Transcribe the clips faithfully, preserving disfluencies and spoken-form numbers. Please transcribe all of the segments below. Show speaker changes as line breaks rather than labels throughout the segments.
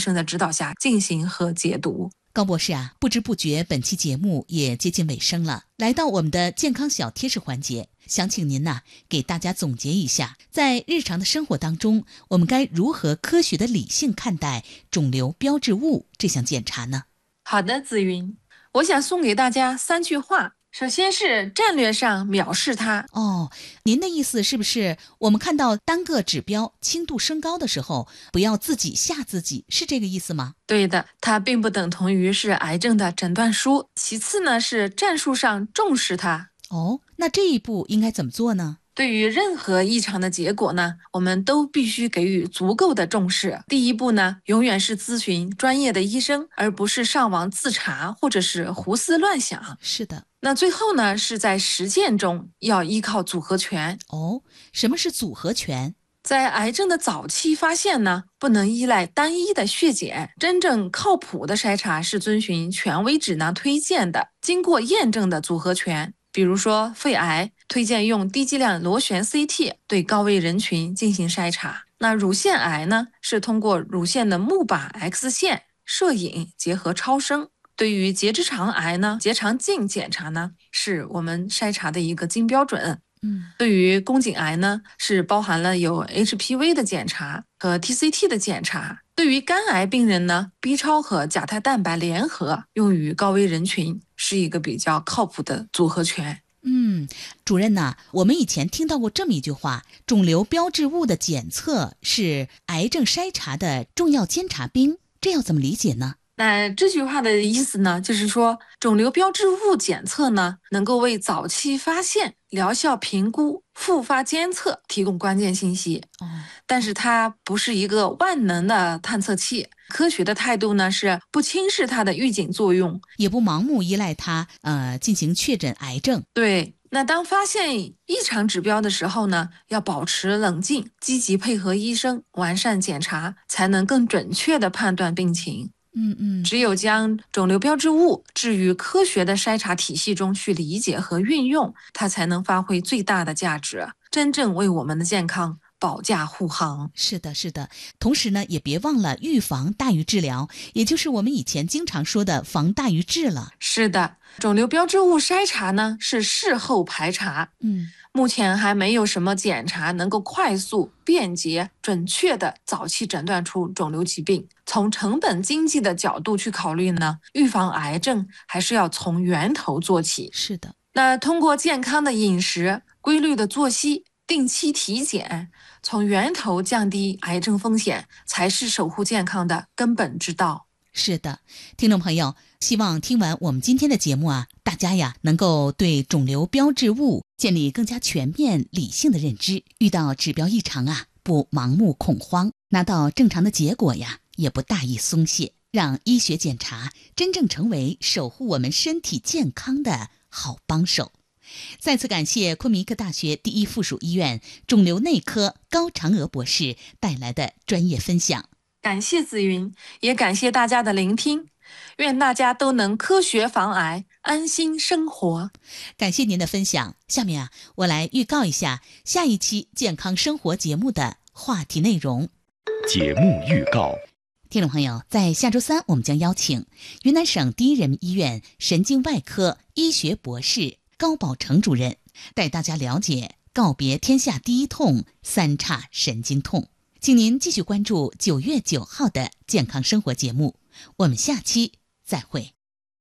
生的指导下进行和解读。
高博士啊，不知不觉本期节目也接近尾声了，来到我们的健康小贴士环节，想请您呐、啊、给大家总结一下，在日常的生活当中，我们该如何科学的理性看待肿瘤标志物这项检查呢？
好的，紫云，我想送给大家三句话。首先是战略上藐视它。
哦，您的意思是不是我们看到单个指标轻度升高的时候，不要自己吓自己，是这个意思吗？
对的，它并不等同于是癌症的诊断书。其次呢，是战术上重视它。
哦，那这一步应该怎么做呢？
对于任何异常的结果呢，我们都必须给予足够的重视。第一步呢，永远是咨询专业的医生，而不是上网自查或者是胡思乱想。
是的。
那最后呢，是在实践中要依靠组合拳。
哦，什么是组合拳？
在癌症的早期发现呢，不能依赖单一的血检，真正靠谱的筛查是遵循权威指南推荐的、经过验证的组合拳。比如说肺癌，推荐用低剂量螺旋 C T 对高危人群进行筛查。那乳腺癌呢，是通过乳腺的钼靶 X 线摄影结合超声。对于结直肠癌呢，结肠镜检查呢，是我们筛查的一个金标准。
嗯，
对于宫颈癌呢，是包含了有 H P V 的检查和 T C T 的检查。对于肝癌病人呢 ，B 超和甲胎蛋白联合用于高危人群，是一个比较靠谱的组合拳。
嗯，主任呐、啊，我们以前听到过这么一句话：肿瘤标志物的检测是癌症筛查的重要监察兵，这要怎么理解呢？
那这句话的意思呢，就是说肿瘤标志物检测呢，能够为早期发现、疗效评估、复发监测提供关键信息。
哦，
但是它不是一个万能的探测器。科学的态度呢，是不轻视它的预警作用，
也不盲目依赖它，呃，进行确诊癌症。
对。那当发现异常指标的时候呢，要保持冷静，积极配合医生，完善检查，才能更准确地判断病情。
嗯嗯，
只有将肿瘤标志物置于科学的筛查体系中去理解和运用，它才能发挥最大的价值，真正为我们的健康保驾护航。
是的，是的。同时呢，也别忘了预防大于治疗，也就是我们以前经常说的防大于治了。
是的，肿瘤标志物筛查呢是事后排查。
嗯，
目前还没有什么检查能够快速、便捷、准确地早期诊断出肿瘤疾病。从成本经济的角度去考虑呢，预防癌症还是要从源头做起。
是的。
那通过健康的饮食、规律的作息、定期体检，从源头降低癌症风险，才是守护健康的根本之道。
是的，听众朋友，希望听完我们今天的节目啊，大家呀能够对肿瘤标志物建立更加全面理性的认知，遇到指标异常啊，不盲目恐慌，拿到正常的结果呀，也不大意松懈，让医学检查真正成为守护我们身体健康的好帮手。再次感谢昆明医科大学第一附属医院肿瘤内科高嫦娥博士带来的专业分享。
感谢紫云，也感谢大家的聆听，愿大家都能科学防癌，安心生活。
感谢您的分享。下面啊，我来预告一下下一期健康生活节目的话题内容。
节目预告。
听众朋友，在下周三我们将邀请云南省第一人民医院神经外科医学博士高宝成主任，带大家了解告别天下第一痛三叉神经痛。请您继续关注九月九号的健康生活节目，我们下期再会。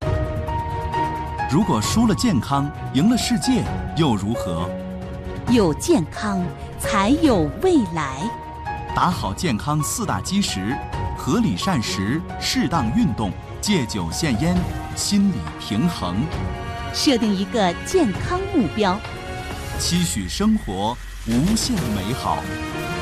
如果输了健康，赢了世界，又如何？
有健康，才有未来。
打好健康四大基石：合理膳食、适当运动、戒酒限烟、心理平衡。
设定一个健康目标，
期许生活无限美好。